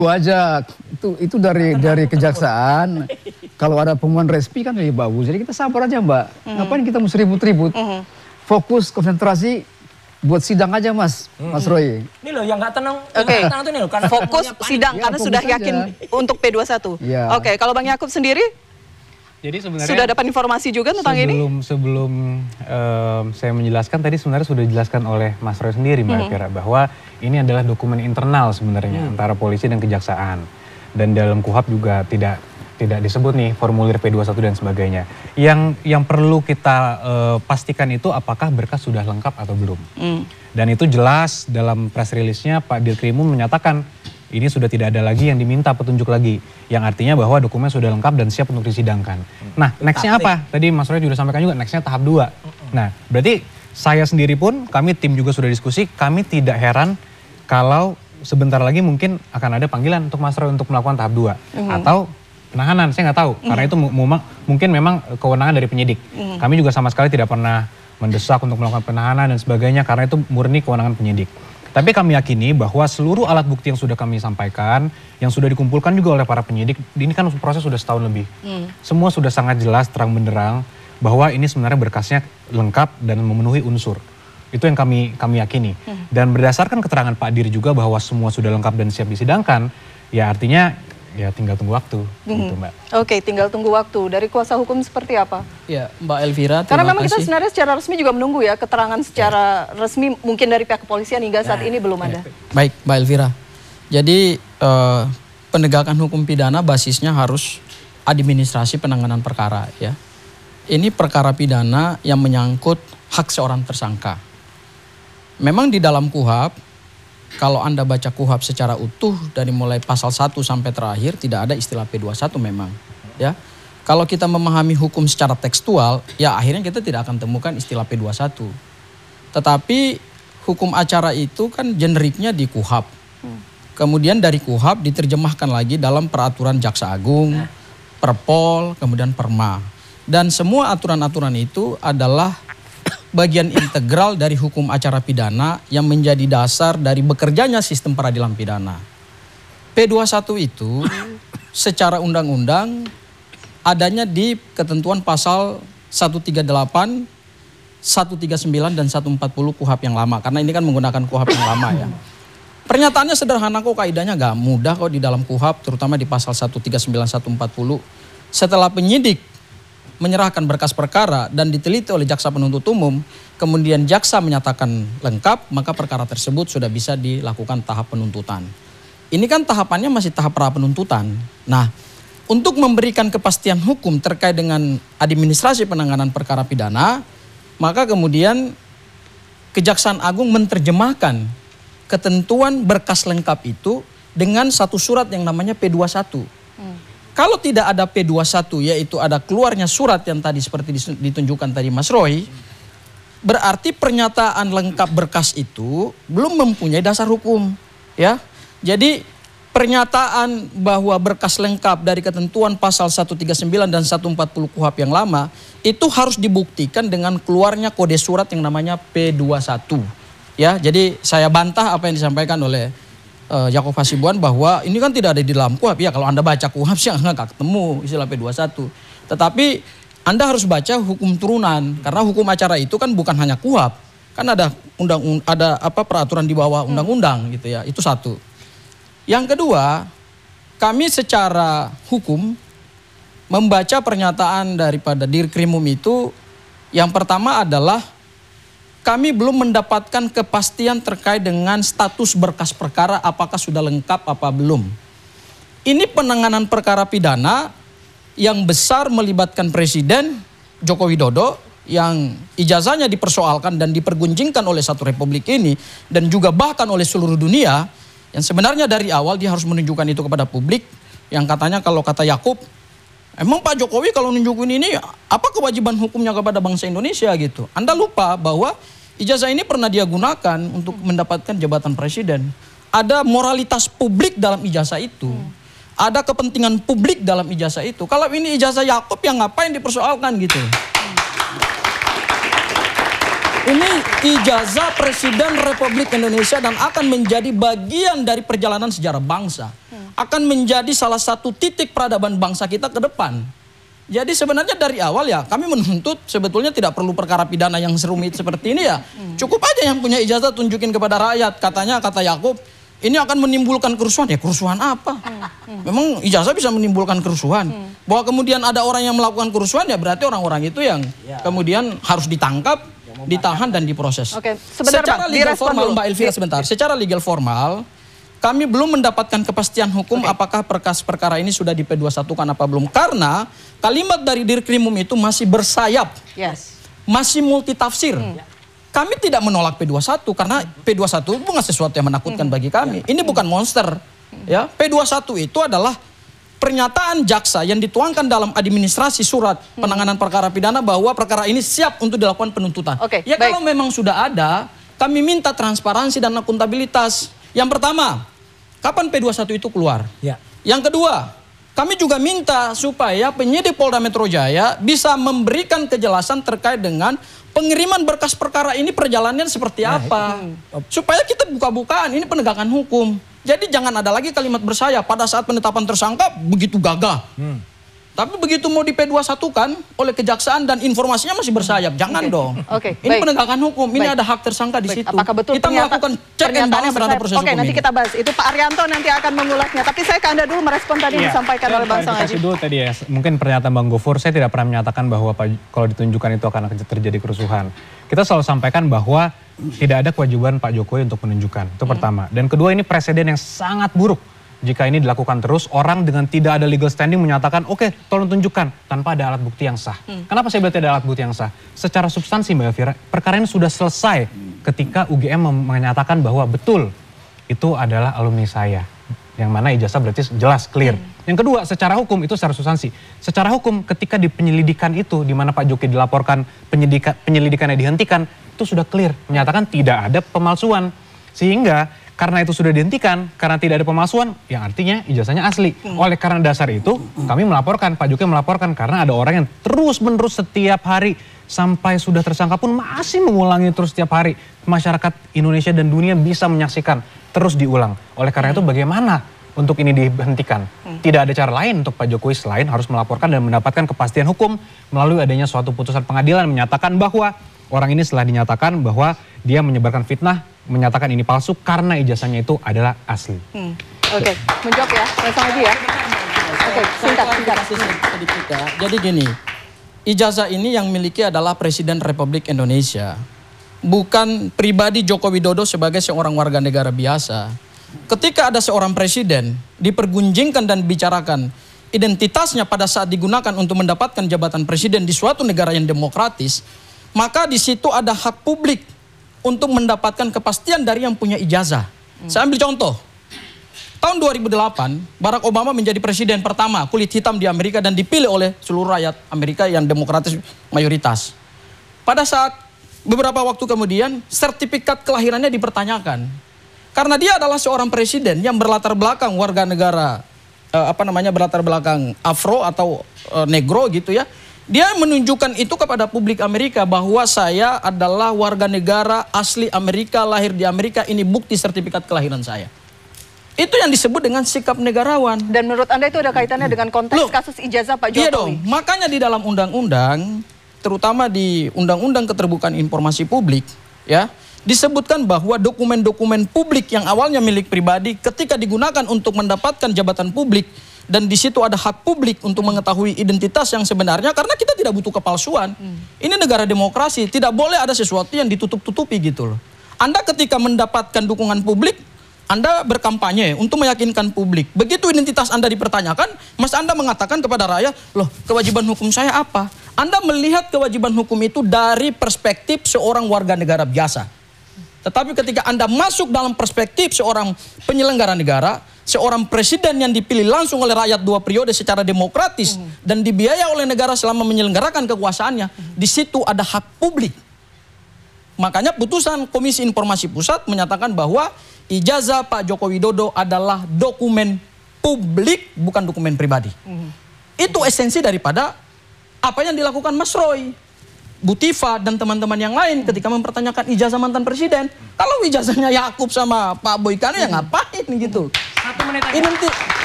aja itu dari kejaksaan. Kalau ada pengumuman resmi kan lebih bagus. Jadi kita sabar aja Mbak. Ngapain kita mesti ribut-ribut? Fokus, konsentrasi buat sidang aja Mas Roy. Ini loh yang nggak tenang. Oke. Tenang tuh nih loh, karena Fokus sidang Ya, karena fokus sudah aja. yakin untuk P21. Ya. Oke, kalau Bang Yakub sendiri Jadi sebenarnya sudah dapat informasi juga tentang ini? Sebelum saya menjelaskan tadi sebenarnya sudah dijelaskan oleh Mas Roy sendiri Mbak Elvira bahwa ini adalah dokumen internal sebenarnya antara polisi dan kejaksaan. Dan dalam KUHAP juga tidak disebut nih formulir P21 dan sebagainya. Yang perlu kita pastikan itu apakah berkas sudah lengkap atau belum. Dan itu jelas dalam press release-nya Pak Dirkrimum menyatakan ini sudah tidak ada lagi yang diminta petunjuk lagi. Yang artinya bahwa dokumen sudah lengkap dan siap untuk disidangkan. Nah, nextnya apa? Tadi Mas Roy juga sampaikan juga, nextnya tahap 2. Nah, berarti saya sendiri pun, kami tim juga sudah diskusi, kami tidak heran kalau sebentar lagi mungkin akan ada panggilan untuk Mas Roy untuk melakukan tahap 2. Atau penahanan, saya nggak tahu. Karena itu mungkin memang kewenangan dari penyidik. Kami juga sama sekali tidak pernah mendesak untuk melakukan penahanan dan sebagainya, karena itu murni kewenangan penyidik. Tapi kami yakini bahwa seluruh alat bukti yang sudah kami sampaikan, yang sudah dikumpulkan juga oleh para penyidik, ini kan proses sudah setahun lebih. Semua sudah sangat jelas, terang benderang, bahwa ini sebenarnya berkasnya lengkap dan memenuhi unsur. Itu yang kami yakini. Dan berdasarkan keterangan Pak Dir juga bahwa semua sudah lengkap dan siap disidangkan, ya artinya ya tinggal tunggu waktu. Gitu, Mbak. Oke, tinggal tunggu waktu. Dari kuasa hukum seperti apa? Ya, Mbak Elvira, Karena memang kita kasih. sebenarnya secara resmi juga menunggu ya keterangan secara resmi mungkin dari pihak kepolisian hingga saat ini belum ada. Baik, Mbak Elvira. Jadi penegakan hukum pidana basisnya harus administrasi penanganan perkara ya. Ini perkara pidana yang menyangkut hak seorang tersangka. Memang di dalam KUHAP, kalau Anda baca KUHAP secara utuh dari mulai pasal 1 sampai terakhir tidak ada istilah P21 memang ya. Kalau kita memahami hukum secara tekstual, ya akhirnya kita tidak akan temukan istilah P21. Tetapi hukum acara itu kan generiknya di KUHAP. Kemudian dari KUHAP diterjemahkan lagi dalam peraturan Jaksa Agung, Perpol, kemudian Perma. Dan semua aturan-aturan itu adalah bagian integral dari hukum acara pidana yang menjadi dasar dari bekerjanya sistem peradilan pidana. P21 itu secara undang-undang adanya di ketentuan pasal 138, 139 dan 140 KUHAP yang lama. Karena ini kan menggunakan KUHAP yang lama ya. Pernyataannya sederhana kok, kaidahnya gak mudah kok di dalam KUHAP, terutama di pasal 139, 140. Setelah penyidik menyerahkan berkas perkara dan diteliti oleh jaksa penuntut umum, kemudian jaksa menyatakan lengkap, maka perkara tersebut sudah bisa dilakukan tahap penuntutan. Ini kan tahapannya masih tahap pra penuntutan. Nah, untuk memberikan kepastian hukum terkait dengan administrasi penanganan perkara pidana, maka kemudian Kejaksaan Agung menerjemahkan ketentuan berkas lengkap itu dengan satu surat yang namanya P21. Kalau tidak ada P21, yaitu ada keluarnya surat yang tadi seperti ditunjukkan tadi Mas Roy, berarti pernyataan lengkap berkas itu belum mempunyai dasar hukum, ya. Jadi pernyataan bahwa berkas lengkap dari ketentuan pasal 139 dan 140 KUHAP yang lama itu harus dibuktikan dengan keluarnya kode surat yang namanya P21. Ya, jadi saya bantah apa yang disampaikan oleh Yakob Hasibuan bahwa ini kan tidak ada di dalam KUHAP. Ya kalau Anda baca KUHAP sih nggak ketemu istilah P21. Tetapi Anda harus baca hukum turunan karena hukum acara itu kan bukan hanya KUHAP. Kan ada peraturan di bawah undang-undang gitu ya. Itu satu. Yang kedua, kami secara hukum membaca pernyataan daripada Dirkrimum itu, yang pertama adalah kami belum mendapatkan kepastian terkait dengan status berkas perkara apakah sudah lengkap apa belum. Ini penanganan perkara pidana yang besar melibatkan Presiden Joko Widodo yang ijazahnya dipersoalkan dan dipergunjingkan oleh satu republik ini dan juga bahkan oleh seluruh dunia, yang sebenarnya dari awal dia harus menunjukkan itu kepada publik, yang katanya kalau kata Yakub, emang Pak Jokowi kalau nunjukin ini apa kewajiban hukumnya kepada bangsa Indonesia gitu. Anda lupa bahwa ijazah ini pernah dia gunakan untuk mendapatkan jabatan presiden. Ada moralitas publik dalam ijazah itu. Ada kepentingan publik dalam ijazah itu. Kalau ini ijazah Yakub yang ngapain dipersoalkan gitu. Ini ijazah Presiden Republik Indonesia dan akan menjadi bagian dari perjalanan sejarah bangsa. Akan menjadi salah satu titik peradaban bangsa kita ke depan. Jadi sebenarnya dari awal ya kami menuntut sebetulnya tidak perlu perkara pidana yang serumit seperti ini ya. Cukup aja yang punya ijazah tunjukin kepada rakyat. Katanya, kata Yakub, ini akan menimbulkan kerusuhan. Ya kerusuhan apa? Memang ijazah bisa menimbulkan kerusuhan. Bahwa kemudian ada orang yang melakukan kerusuhan ya berarti orang-orang itu yang kemudian harus ditangkap, ditahan dan diproses. Oke, sebentar, secara Bang, legal direspon formal dulu. Mbak Elvira sebentar. Secara legal formal kami belum mendapatkan kepastian hukum apakah perkara ini sudah di P21 kan apa belum. Karena kalimat dari Dirkrimum itu masih bersayap. Yes. Masih multitafsir. Kami tidak menolak P21 karena P21 bukan sesuatu yang menakutkan bagi kami. Ini bukan monster. Ya, P21 itu adalah pernyataan jaksa yang dituangkan dalam administrasi surat penanganan perkara pidana bahwa perkara ini siap untuk dilakukan penuntutan. Oke, ya baik. kalau memang sudah ada, kami minta transparansi dan akuntabilitas. Yang pertama, kapan P21 itu keluar? Ya. Yang kedua, kami juga minta supaya penyidik Polda Metro Jaya bisa memberikan kejelasan terkait dengan pengiriman berkas perkara ini perjalanannya seperti apa. Supaya kita buka-bukaan, ini penegakan hukum. Jadi jangan ada lagi kalimat bersayap pada saat penetapan tersangka begitu gagah. Tapi begitu mau di P21 kan oleh kejaksaan dan informasinya masih bersayap. Jangan dong. Oke, Ini baik. penegakan hukum, ini Baik. ada hak tersangka di Baik, situ. apakah betul kita melakukan check and pernyataannya balance terhadap bersayap? proses Oke, hukum nanti ini. kita bahas. Itu Pak Arianto nanti akan mengulasnya. Tapi saya ke Anda dulu merespon tadi yang disampaikan oleh Bang Sang Haji. Dulu tadi ya, mungkin pernyataan Bang Gofur, saya tidak pernah menyatakan bahwa kalau ditunjukkan itu akan terjadi kerusuhan. Kita selalu sampaikan bahwa tidak ada kewajiban Pak Jokowi untuk menunjukkan, itu pertama. Dan kedua, ini presiden yang sangat buruk. Jika ini dilakukan terus, orang dengan tidak ada legal standing menyatakan, oke, tolong tunjukkan, tanpa ada alat bukti yang sah. Kenapa saya bilang tidak ada alat bukti yang sah? Secara substansi Mbak Elvira, perkara ini sudah selesai ketika UGM menyatakan bahwa betul, itu adalah alumni saya. Yang mana ijazah berarti jelas, clear. Yang kedua, secara hukum, itu secara substansi. Secara hukum, ketika di penyelidikan itu, di mana Pak Jokowi dilaporkan penyelidikannya dihentikan, itu sudah clear, menyatakan tidak ada pemalsuan. Sehingga karena itu sudah dihentikan, karena tidak ada pemalsuan, yang artinya ijazahnya asli. Oleh karena dasar itu, kami melaporkan, Pak Jokowi melaporkan, karena ada orang yang terus-menerus setiap hari, sampai sudah tersangka pun masih mengulangi terus setiap hari. Masyarakat Indonesia dan dunia bisa menyaksikan, terus diulang. Oleh karena itu bagaimana untuk ini dihentikan? Tidak ada cara lain untuk Pak Jokowi selain harus melaporkan dan mendapatkan kepastian hukum melalui adanya suatu putusan pengadilan menyatakan bahwa orang ini setelah dinyatakan bahwa dia menyebarkan fitnah, menyatakan ini palsu karena ijazahnya itu adalah asli. Oke, menjawab ya, Bang Sang Haji ya. Oke, singkat. Sedikit ya. Jadi gini, ijazah ini yang miliki adalah Presiden Republik Indonesia. Bukan pribadi Joko Widodo sebagai seorang warga negara biasa. Ketika ada seorang presiden dipergunjingkan dan bicarakan identitasnya pada saat digunakan untuk mendapatkan jabatan presiden di suatu negara yang demokratis, maka di situ ada hak publik untuk mendapatkan kepastian dari yang punya ijazah. Saya ambil contoh. Tahun 2008, Barack Obama menjadi presiden pertama kulit hitam di Amerika dan dipilih oleh seluruh rakyat Amerika yang demokratis mayoritas. Pada saat beberapa waktu kemudian, sertifikat kelahirannya dipertanyakan. Karena dia adalah seorang presiden yang berlatar belakang warga negara, berlatar belakang Afro atau Negro gitu ya. Dia menunjukkan itu kepada publik Amerika bahwa saya adalah warga negara asli Amerika, lahir di Amerika, ini bukti sertifikat kelahiran saya. Itu yang disebut dengan sikap negarawan. Dan menurut Anda itu ada kaitannya dengan konteks kasus ijazah Pak Jokowi? Iya dong, makanya di dalam undang-undang, terutama di Undang-Undang Keterbukaan Informasi Publik, ya, disebutkan bahwa dokumen-dokumen publik yang awalnya milik pribadi ketika digunakan untuk mendapatkan jabatan publik, dan di situ ada hak publik untuk mengetahui identitas yang sebenarnya karena kita tidak butuh kepalsuan. Ini negara demokrasi, tidak boleh ada sesuatu yang ditutup-tutupi gitu loh. Anda ketika mendapatkan dukungan publik, Anda berkampanye untuk meyakinkan publik. Begitu identitas Anda dipertanyakan, Mas Anda mengatakan kepada rakyat, loh kewajiban hukum saya apa? Anda melihat kewajiban hukum itu dari perspektif seorang warga negara biasa. Tetapi ketika Anda masuk dalam perspektif seorang penyelenggara negara, seorang presiden yang dipilih langsung oleh rakyat 2 periode secara demokratis dan dibiayai oleh negara selama menyelenggarakan kekuasaannya, di situ ada hak publik. Makanya putusan Komisi Informasi Pusat menyatakan bahwa ijazah Pak Joko Widodo adalah dokumen publik, bukan dokumen pribadi. Itu esensi daripada apa yang dilakukan Mas Roy. Bu Tifa dan teman-teman yang lain ketika mempertanyakan ijazah mantan presiden. Kalau ijazahnya Yakub sama Pak Boykan ya ngapain gitu. Satu menit aja. Ini nanti